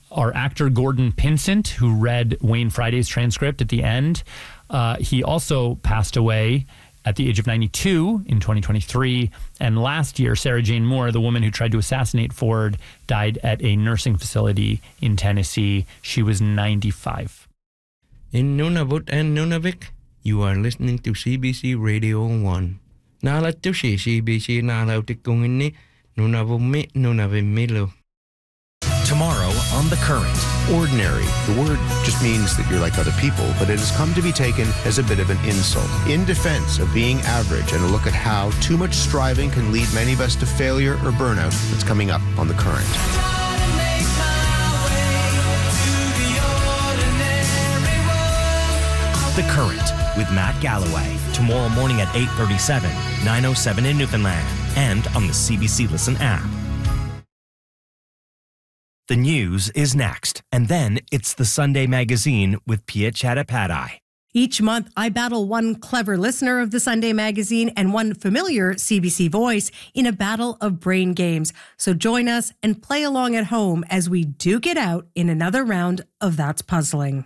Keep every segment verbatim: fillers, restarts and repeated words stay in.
our actor Gordon Pinsent, who read Wayne Friday's transcript at the end, uh, he also passed away at the age of ninety-two in twenty twenty-three. And last year, Sarah Jane Moore, the woman who tried to assassinate Ford, died at a nursing facility in Tennessee. She was ninety-five. In Nunavut and Nunavik, you are listening to C B C Radio one. Nalat to si C B C nalautik kung ini Nunavumi Nunavimilo. Tomorrow on The Current. Ordinary. The word just means that you're like other people, but it has come to be taken as a bit of an insult. In defense of being average and a look at how too much striving can lead many of us to failure or burnout, that's coming up on The Current. The Current with Matt Galloway. Tomorrow morning at eight thirty-seven, nine oh seven in Newfoundland, and on the C B C Listen app. The news is next, and then it's the Sunday Magazine with Pia Chattopadhyay. Each month, I battle one clever listener of the Sunday Magazine and one familiar C B C voice in a battle of brain games. So join us and play along at home as we duke it out in another round of That's Puzzling.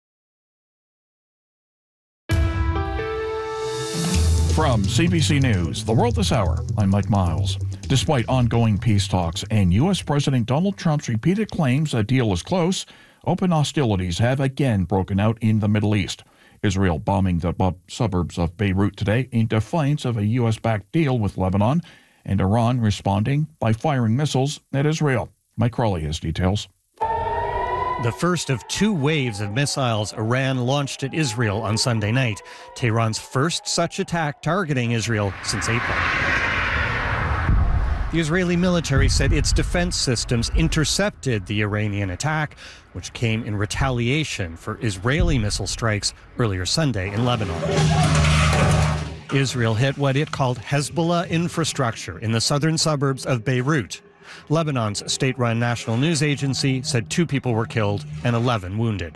From C B C News, The World This Hour, I'm Mike Miles. Despite ongoing peace talks and U S President Donald Trump's repeated claims a deal is close, open hostilities have again broken out in the Middle East. Israel bombing the bu- suburbs of Beirut today in defiance of a U S-backed deal with Lebanon, and Iran responding by firing missiles at Israel. Mike Crawley has details. The first of two waves of missiles Iran launched at Israel on Sunday night, Tehran's first such attack targeting Israel since April. The Israeli military said its defense systems intercepted the Iranian attack, which came in retaliation for Israeli missile strikes earlier Sunday in Lebanon. Israel hit what it called Hezbollah infrastructure in the southern suburbs of Beirut. Lebanon's state-run national news agency said two people were killed and eleven wounded.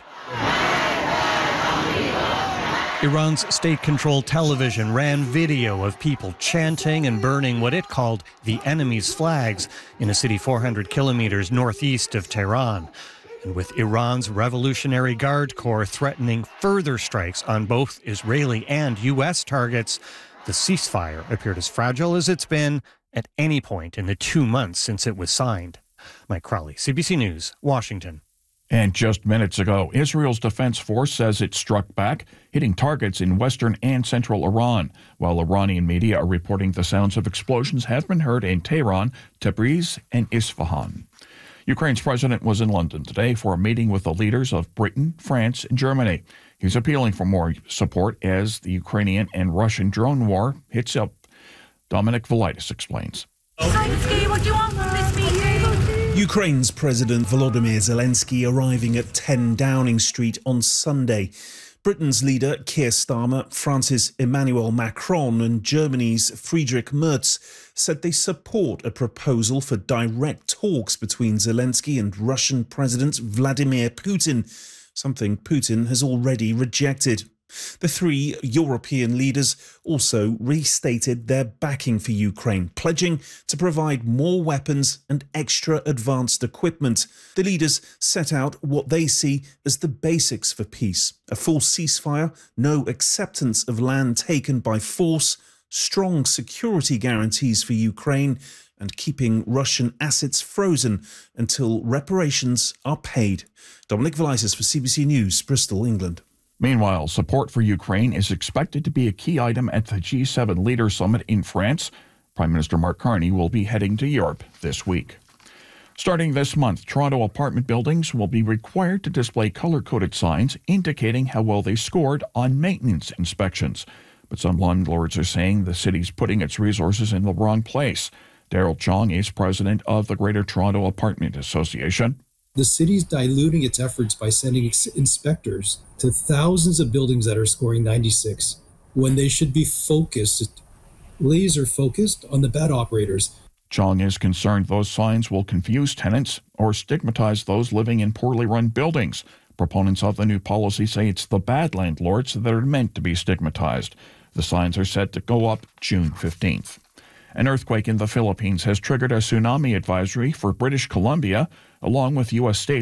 Iran's state-controlled television ran video of people chanting and burning what it called the enemy's flags in a city four hundred kilometers northeast of Tehran. And with Iran's Revolutionary Guard Corps threatening further strikes on both Israeli and U S targets, the ceasefire appeared as fragile as it's been at any point in the two months since it was signed. Mike Crawley, C B C News, Washington. And just minutes ago, Israel's Defense Force says it struck back, hitting targets in western and central Iran, while Iranian media are reporting the sounds of explosions have been heard in Tehran, Tabriz, and Isfahan. Ukraine's president was in London today for a meeting with the leaders of Britain, France, and Germany. He's appealing for more support as the Ukrainian and Russian drone war hits up. Dominic Velitis explains. Zelensky, what do you want from this meeting? Ukraine's President Volodymyr Zelensky arriving at ten Downing Street on Sunday. Britain's leader Keir Starmer, France's Emmanuel Macron and Germany's Friedrich Merz said they support a proposal for direct talks between Zelensky and Russian President Vladimir Putin, something Putin has already rejected. The three European leaders also restated their backing for Ukraine, pledging to provide more weapons and extra advanced equipment. The leaders set out what they see as the basics for peace: a full ceasefire, no acceptance of land taken by force, strong security guarantees for Ukraine, and keeping Russian assets frozen until reparations are paid. Dominic Velitis for C B C News, Bristol, England. Meanwhile, support for Ukraine is expected to be a key item at the G seven Leaders Summit in France. Prime Minister Mark Carney will be heading to Europe this week. Starting this month, Toronto apartment buildings will be required to display color-coded signs indicating how well they scored on maintenance inspections. But some landlords are saying the city's putting its resources in the wrong place. Daryl Chong is president of the Greater Toronto Apartment Association. The city's diluting its efforts by sending inspectors to thousands of buildings that are scoring ninety-six when they should be focused, laser focused on the bad operators. Chong is concerned those signs will confuse tenants or stigmatize those living in poorly run buildings. Proponents of the new policy say it's the bad landlords that are meant to be stigmatized. The signs are set to go up June fifteenth. An earthquake in the Philippines has triggered a tsunami advisory for British Columbia, along with U S states